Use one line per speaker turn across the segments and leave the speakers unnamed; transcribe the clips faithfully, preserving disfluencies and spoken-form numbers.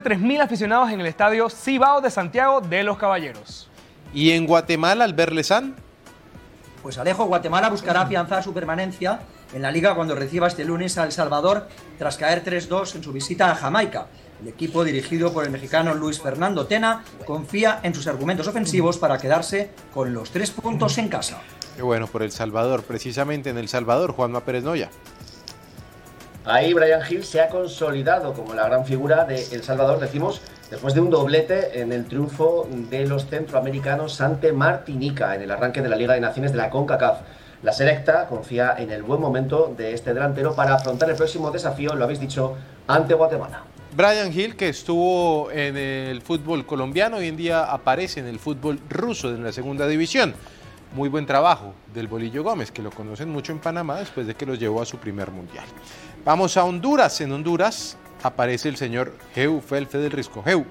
tres mil aficionados en el estadio Cibao de Santiago de los Caballeros.
¿Y en Guatemala, Albert Lezán?
Pues Alejo, Guatemala buscará afianzar su permanencia en la liga cuando reciba este lunes a El Salvador tras caer tres dos en su visita a Jamaica. El equipo, dirigido por el mexicano Luis Fernando Tena, confía en sus argumentos ofensivos para quedarse con los tres puntos en casa.
Qué bueno por El Salvador, precisamente en El Salvador, Juanma Pérez Noya.
Ahí Brian Hill se ha consolidado como la gran figura de El Salvador, decimos, después de un doblete en el triunfo de los centroamericanos ante Martinica en el arranque de la Liga de Naciones de la CONCACAF. La selecta confía en el buen momento de este delantero para afrontar el próximo desafío, lo habéis dicho, ante Guatemala.
Brian Hill, que estuvo en el fútbol colombiano, hoy en día aparece en el fútbol ruso en la segunda división. Muy buen trabajo del Bolillo Gómez, que lo conocen mucho en Panamá después de que los llevó a su primer mundial. Vamos a Honduras. En Honduras aparece el señor Heu Felfe del Risco. Heu.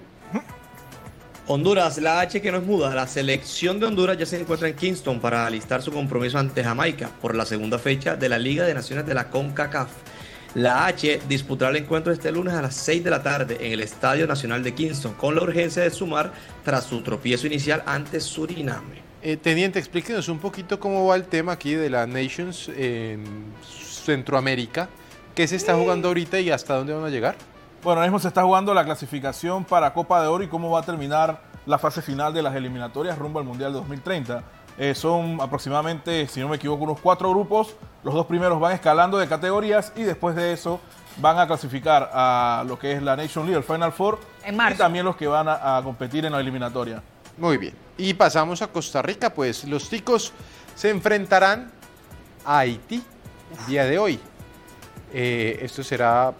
Honduras, la H que no es muda. La selección de Honduras ya se encuentra en Kingston para alistar su compromiso ante Jamaica por la segunda fecha de la Liga de Naciones de la CONCACAF. La H disputará el encuentro este lunes a las seis de la tarde en el Estadio Nacional de Kingston, con la urgencia de sumar tras su tropiezo inicial ante Suriname.
Eh, teniente, explíquenos un poquito cómo va el tema aquí de la Nations en Centroamérica. ¿Qué se está jugando ahorita y hasta dónde van a llegar?
Bueno, ahora mismo se está jugando la clasificación para Copa de Oro y cómo va a terminar la fase final de las eliminatorias rumbo al Mundial de dos mil treinta. Eh, son aproximadamente, si no me equivoco, unos cuatro grupos. Los dos primeros van escalando de categorías y después de eso van a clasificar a lo que es la Nation League, el Final Four,
en marzo.
Y también los que van a, a competir en la eliminatoria.
Muy bien. Y pasamos a Costa Rica, pues los ticos se enfrentarán a Haití el día de hoy. Eh, esto será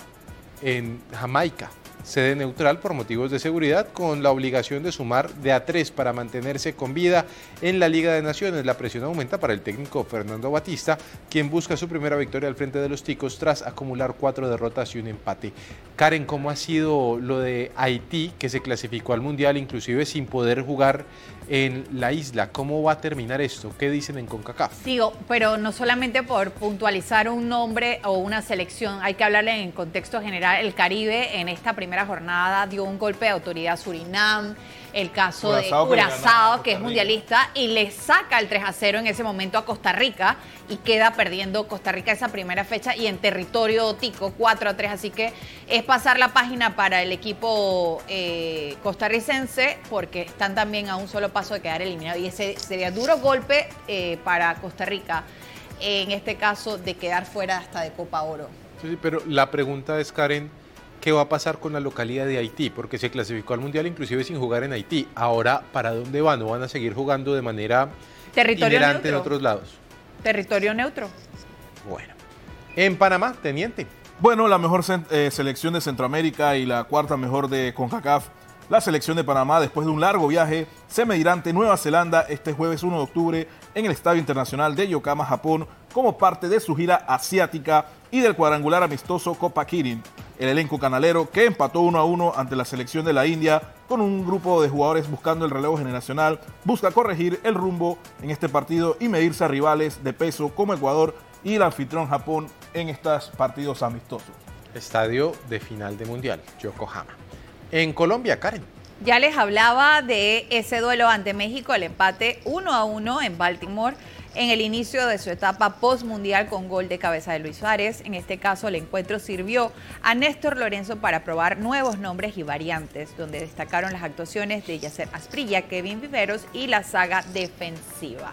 en Jamaica, sede neutral por motivos de seguridad, con la obligación de sumar de a tres para mantenerse con vida en la Liga de Naciones. La presión aumenta para el técnico Fernando Batista, quien busca su primera victoria al frente de los ticos tras acumular cuatro derrotas y un empate. Karen, ¿cómo ha sido lo de Haití, que se clasificó al Mundial inclusive sin poder jugar en la isla? ¿Cómo va a terminar esto? ¿Qué dicen en CONCACAF?
Digo, pero no solamente por puntualizar un nombre o una selección, hay que hablarle en contexto general. El Caribe en esta primera jornada dio un golpe de autoridad a Surinam, el caso
Curazao,
de Curazao, que es
Rica.
mundialista, y le saca el tres a cero en ese momento a Costa Rica y queda perdiendo Costa Rica esa primera fecha y en territorio tico cuatro a tres, así que es pasar la página para el equipo eh, costarricense porque están también a un solo paso de quedar eliminados y ese sería duro golpe eh, para Costa Rica, en este caso de quedar fuera hasta de Copa Oro.
Sí, pero la pregunta es, Karen, ¿qué va a pasar con la localidad de Haití? Porque se clasificó al Mundial inclusive sin jugar en Haití. Ahora, ¿para dónde van? ¿O van a seguir jugando de manera
Territorio
itinerante
neutro.
en otros lados?
Territorio neutro.
Bueno. En Panamá, teniente.
Bueno, la mejor eh, selección de Centroamérica y la cuarta mejor de CONCACAF, la selección de Panamá, después de un largo viaje, se medirá ante Nueva Zelanda este jueves uno de octubre en el Estadio Internacional de Yokohama, Japón, como parte de su gira asiática y del cuadrangular amistoso Copa Kirin. El elenco canalero, que empató uno a uno ante la selección de la India, con un grupo de jugadores buscando el relevo generacional, busca corregir el rumbo en este partido y medirse a rivales de peso como Ecuador y el anfitrión Japón en estos partidos amistosos.
Estadio de final de Mundial, Yokohama. En Colombia, Karen.
Ya les hablaba de ese duelo ante México, el empate uno a uno en Baltimore en el inicio de su etapa postmundial con gol de cabeza de Luis Suárez. En este caso, el encuentro sirvió a Néstor Lorenzo para probar nuevos nombres y variantes, donde destacaron las actuaciones de Yacer Asprilla, Kevin Viveros y la saga defensiva.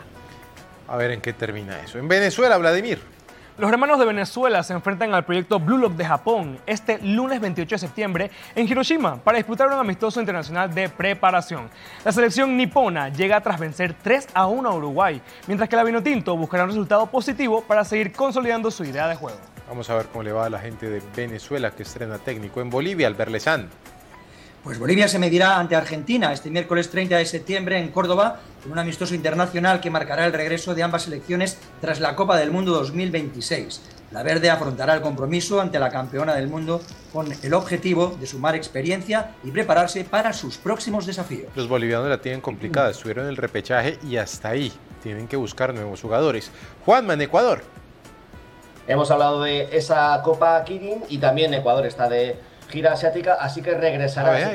A ver en qué termina eso. En Venezuela, Vladimir.
Los hermanos de Venezuela se enfrentan al proyecto Blue Lock de Japón este lunes veintiocho de septiembre en Hiroshima para disputar un amistoso internacional de preparación. La selección nipona llega tras vencer tres a uno a Uruguay, mientras que la Vinotinto buscará un resultado positivo para seguir consolidando su idea de juego.
Vamos a ver cómo le va a la gente de Venezuela que estrena técnico. En Bolivia, Albert Lezán.
Pues Bolivia se medirá ante Argentina este miércoles treinta de septiembre en Córdoba, en un amistoso internacional que marcará el regreso de ambas selecciones tras la Copa del Mundo dos mil veintiséis. La verde afrontará el compromiso ante la campeona del mundo con el objetivo de sumar experiencia y prepararse para sus próximos desafíos.
Los bolivianos la tienen complicada, estuvieron en el repechaje y hasta ahí tienen que buscar nuevos jugadores. Juanma, en Ecuador.
Hemos hablado de esa Copa Kirin y también Ecuador está de gira asiática, así que regresará.
A ver,